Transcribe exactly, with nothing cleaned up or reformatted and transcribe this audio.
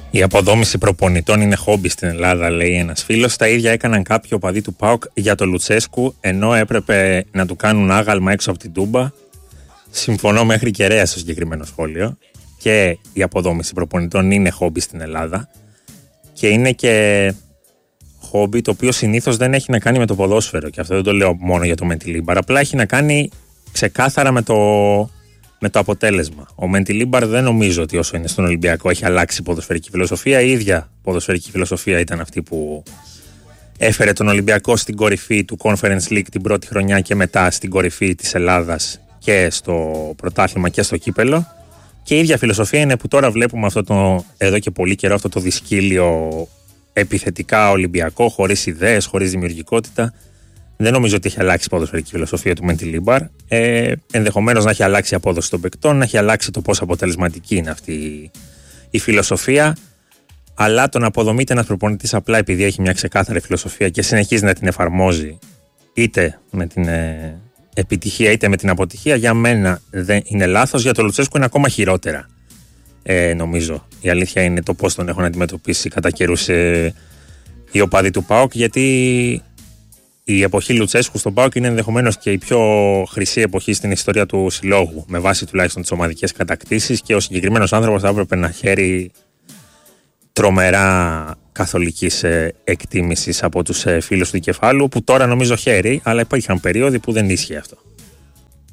Η αποδόμηση προπονητών είναι χόμπι στην Ελλάδα, λέει ένας φίλος. Τα ίδια έκαναν κάποιοι οπαδοί του ΠΑΟΚ για τον Λουτσέσκου, ενώ έπρεπε να του κάνουν άγαλμα έξω από την Τούμπα. Συμφωνώ μέχρι κεραία στο συγκεκριμένο σχόλιο. Και η αποδόμηση προπονητών είναι χόμπι στην Ελλάδα. Και είναι και χόμπι το οποίο συνήθως δεν έχει να κάνει με το ποδόσφαιρο. Και αυτό δεν το λέω μόνο για το Μεντιλίμπαρ. Απλά έχει να κάνει ξεκάθαρα με το. με το αποτέλεσμα. Ο Μεντιλίμπαρ δεν νομίζω ότι όσο είναι στον Ολυμπιακό έχει αλλάξει η ποδοσφαιρική φιλοσοφία. Η ίδια ποδοσφαιρική φιλοσοφία ήταν αυτή που έφερε τον Ολυμπιακό στην κορυφή του Conference League την πρώτη χρονιά και μετά στην κορυφή της Ελλάδας και στο πρωτάθλημα και στο κύπελο. Και η ίδια φιλοσοφία είναι που τώρα βλέπουμε αυτό το, εδώ και πολύ καιρό αυτό το δυσκύλιο επιθετικά Ολυμπιακό, χωρίς ιδέες, χωρίς δημιουργικότητα. Δεν νομίζω ότι έχει αλλάξει η ποδοσφαιρική φιλοσοφία του Μεντιλίμπαρ. Ε, ενδεχομένως να έχει αλλάξει η απόδοση των παικτών, να έχει αλλάξει το πόσο αποτελεσματική είναι αυτή η φιλοσοφία. Αλλά το να αποδομείται ένας προπονητής απλά επειδή έχει μια ξεκάθαρη φιλοσοφία και συνεχίζει να την εφαρμόζει είτε με την ε, επιτυχία είτε με την αποτυχία, για μένα δεν είναι λάθος. Για τον Λουτσέσκου είναι ακόμα χειρότερα. Ε, νομίζω. Η αλήθεια είναι το πώς τον έχουν αντιμετωπίσει κατά καιρούς ε, οι οπαδοί του ΠΑΟΚ, γιατί η εποχή Λουτσέσκου στον ΠΑΟΚ είναι ενδεχομένως και η πιο χρυσή εποχή στην ιστορία του συλλόγου, με βάση τουλάχιστον τις ομαδικές κατακτήσεις, και ο συγκεκριμένος άνθρωπος θα έπρεπε να χαίρει τρομερά καθολικής εκτίμησης από τους φίλους του δικεφάλου, που τώρα νομίζω χαίρει, αλλά υπήρχαν περίοδοι που δεν ίσχυε αυτό.